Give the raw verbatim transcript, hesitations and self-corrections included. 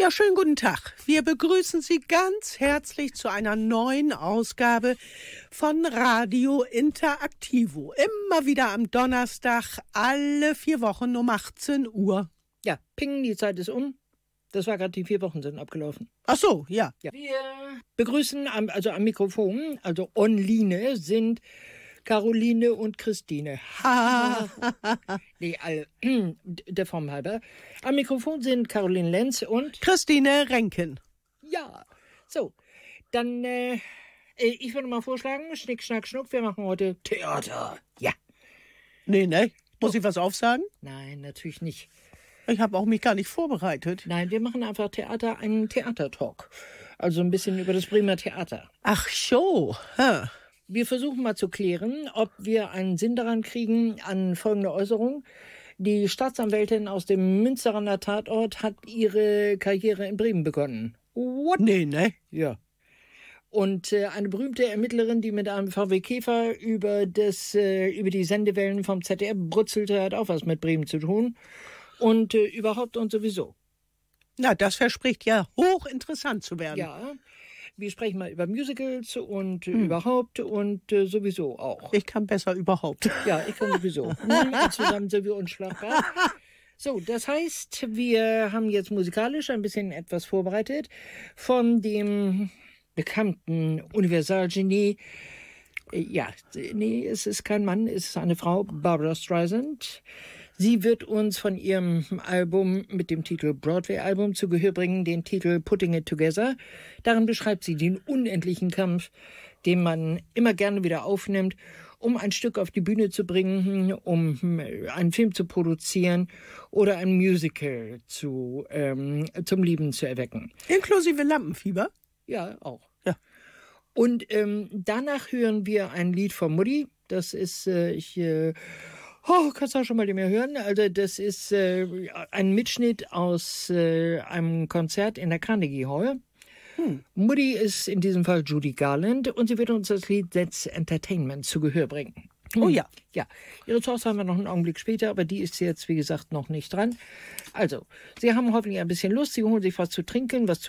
Ja, schönen guten Tag. Wir begrüßen Sie ganz herzlich zu einer neuen Ausgabe von Radio Interaktivo. Immer wieder am Donnerstag, alle vier Wochen um achtzehn Uhr. Ja, ping, die Zeit ist um. Das war gerade, die vier Wochen sind abgelaufen. Ach so, ja. ja. Wir begrüßen, am, also am Mikrofon, also online, sind Caroline und Christine. Ha. nee, all, der Form halber. Am Mikrofon sind Caroline Lenz und Christine Renken. Ja, so. Dann, äh, ich würde mal vorschlagen, Schnick, Schnack, Schnuck, wir machen heute Theater. Ja. Nee, ne? Muss ich was aufsagen? Nein, natürlich nicht. Ich habe auch mich gar nicht vorbereitet. Nein, wir machen einfach Theater, einen Theatertalk. Also ein bisschen über das Bremer Theater. Ach so. Ha. Wir versuchen mal zu klären, ob wir einen Sinn daran kriegen an folgende Äußerung. Die Staatsanwältin aus dem Münsteraner Tatort hat ihre Karriere in Bremen begonnen. What? Nee, ne? Ja. Und äh, eine berühmte Ermittlerin, die mit einem V W Käfer über, das, äh, über die Sendewellen vom Z D F brutzelte, hat auch was mit Bremen zu tun. Und äh, überhaupt und sowieso. Na, das verspricht ja hochinteressant zu werden. Ja, wir sprechen mal über Musicals und äh, hm. überhaupt und äh, sowieso auch. Ich kann besser überhaupt. Ja, ich kann sowieso. hm, zusammen sind wir unschlagbar. So, das heißt, wir haben jetzt musikalisch ein bisschen etwas vorbereitet von dem bekannten Universalgenie. Ja, nee, es ist kein Mann, es ist eine Frau, Barbra Streisand. Sie wird uns von ihrem Album mit dem Titel Broadway-Album zu Gehör bringen, den Titel Putting It Together. Darin beschreibt sie den unendlichen Kampf, den man immer gerne wieder aufnimmt, um ein Stück auf die Bühne zu bringen, um einen Film zu produzieren oder ein Musical zu, ähm, zum Leben zu erwecken. Inklusive Lampenfieber? Ja, auch. Ja. Und ähm, danach hören wir ein Lied von Mutti. Das ist, äh, ich... Äh, Oh, kannst du auch schon mal den mir hören? Also das ist äh, ein Mitschnitt aus äh, einem Konzert in der Carnegie Hall. Hm. Mutti ist in diesem Fall Judy Garland und sie wird uns das Lied That's Entertainment zu Gehör bringen. Hm. Oh ja. Ja, ihre Tochter haben wir noch einen Augenblick später, aber die ist jetzt, wie gesagt, noch nicht dran. Also, Sie haben hoffentlich ein bisschen Lust, Sie holen sich was zu trinken, was zu